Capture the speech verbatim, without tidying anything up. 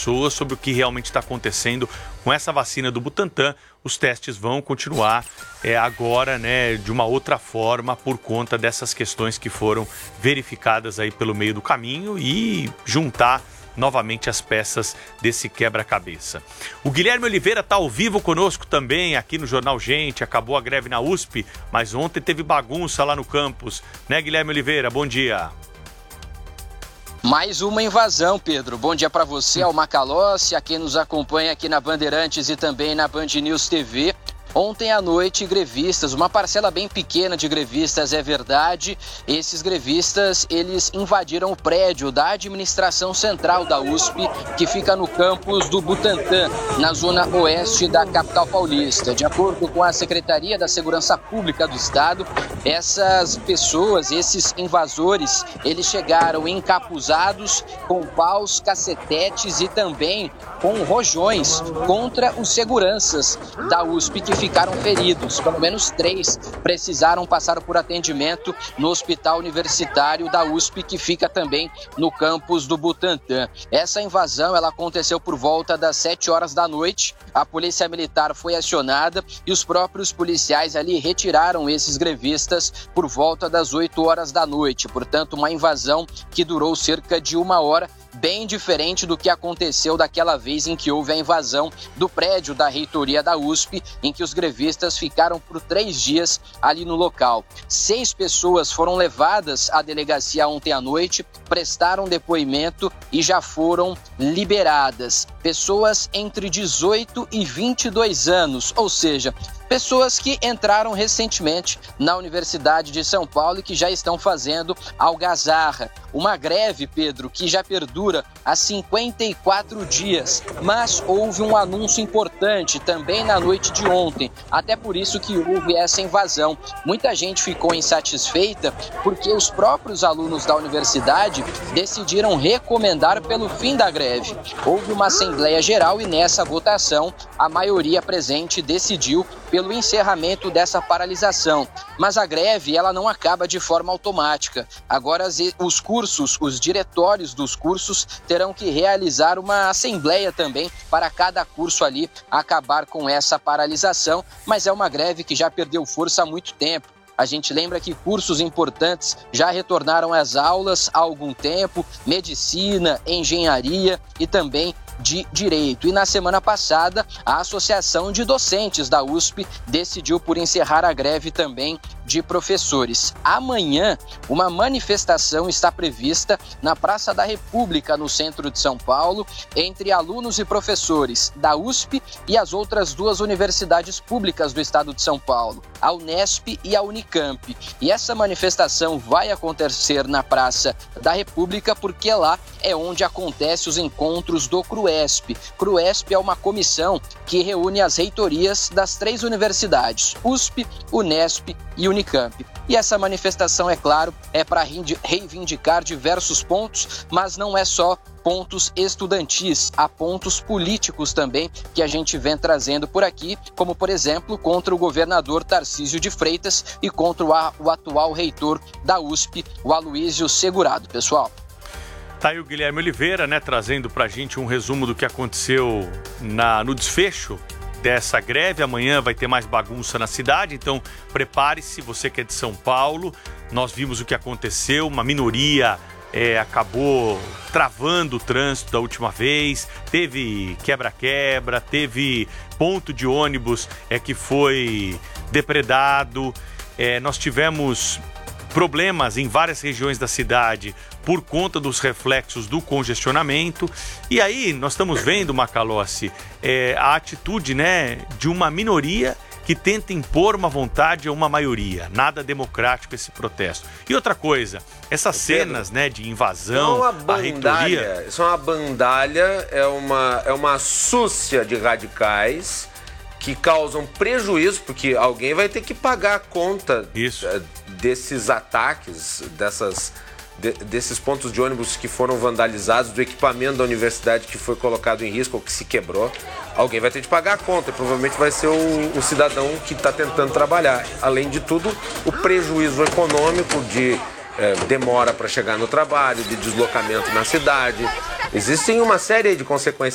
pessoas sobre o que realmente está acontecendo com essa vacina do Butantan. Os testes vão continuar é, agora, né, de uma outra forma, por conta dessas questões que foram verificadas aí pelo meio do caminho e juntar novamente as peças desse quebra-cabeça. O Guilherme Oliveira está ao vivo conosco também aqui no Jornal Gente. Acabou a greve na U S P, mas ontem teve bagunça lá no campus, né, Guilherme Oliveira? Bom dia. Mais uma invasão, Pedro. Bom dia para você, ao Macalossi, a quem nos acompanha aqui na Bandeirantes e também na Band News T V. Ontem à noite, grevistas, uma parcela bem pequena de grevistas, é verdade, esses grevistas, eles invadiram o prédio da administração central da U S P, que fica no campus do Butantan, na zona oeste da capital paulista. De acordo com a Secretaria da Segurança Pública do Estado, essas pessoas, esses invasores, eles chegaram encapuzados com paus, cacetetes e também com rojões contra os seguranças da U S P que ficaram feridos. Pelo menos três precisaram passar por atendimento no hospital universitário da U S P, que fica também no campus do Butantan. Essa invasão ela aconteceu por volta das sete horas da noite. A polícia militar foi acionada e os próprios policiais ali retiraram esses grevistas por volta das oito horas da noite. Portanto, uma invasão que durou cerca de uma hora, bem diferente do que aconteceu daquela vez em que houve a invasão do prédio da reitoria da U S P, em que os grevistas ficaram por três dias ali no local. Seis pessoas foram levadas à delegacia ontem à noite, prestaram depoimento e já foram liberadas. Pessoas entre dezoito e vinte e dois anos, ou seja, pessoas que entraram recentemente na Universidade de São Paulo e que já estão fazendo algazarra. Uma greve, Pedro, que já perdura há cinquenta e quatro dias, mas houve um anúncio importante também na noite de ontem, até por isso que houve essa invasão. Muita gente ficou insatisfeita porque os próprios alunos da universidade decidiram recomendar pelo fim da greve. Houve uma Assembleia Geral e nessa votação a maioria presente decidiu pelo encerramento dessa paralisação. Mas a greve ela não acaba de forma automática. Agora os cursos, os diretórios dos cursos terão que realizar uma assembleia também para cada curso ali acabar com essa paralisação, mas é uma greve que já perdeu força há muito tempo. A gente lembra que cursos importantes já retornaram às aulas há algum tempo, medicina, engenharia e também de direito. E na semana passada, a Associação de Docentes da U S P decidiu por encerrar a greve também de professores. Amanhã, uma manifestação está prevista na Praça da República, no centro de São Paulo, entre alunos e professores da U S P e as outras duas universidades públicas do estado de São Paulo, a Unesp e a Unicamp. E essa manifestação vai acontecer na Praça da República porque lá é onde acontecem os encontros do CRUESP. CRUESP é uma comissão que reúne as reitorias das três universidades, U S P, Unesp e Unicamp. E essa manifestação, é claro, é para reivindicar diversos pontos, mas não é só pontos estudantis, há pontos políticos também que a gente vem trazendo por aqui, como, por exemplo, contra o governador Tarcísio de Freitas e contra o, a, o atual reitor da U S P, o Aloísio Segurado, pessoal. Tá aí o Guilherme Oliveira, né, trazendo pra gente um resumo do que aconteceu na, no desfecho dessa greve. Amanhã vai ter mais bagunça na cidade, então prepare-se, você que é de São Paulo. Nós vimos o que aconteceu, uma minoria é, acabou travando o trânsito da última vez, teve quebra-quebra, teve ponto de ônibus é, que foi depredado, é, nós tivemos problemas em várias regiões da cidade por conta dos reflexos do congestionamento. E aí nós estamos vendo, Macalossi, é, a atitude, né, de uma minoria que tenta impor uma vontade a uma maioria. Nada democrático esse protesto. E outra coisa, essas cenas, né, de invasão à reitoria... Isso é uma bandalha, é uma, é uma súcia de radicais que causam prejuízo, porque alguém vai ter que pagar a conta Isso. desses ataques, dessas, de, desses pontos de ônibus que foram vandalizados, do equipamento da universidade que foi colocado em risco ou que se quebrou. Alguém vai ter de pagar a conta e provavelmente vai ser o, o cidadão que está tentando trabalhar. Além de tudo, o prejuízo econômico de é, demora para chegar no trabalho, de deslocamento na cidade. Existem uma série de consequências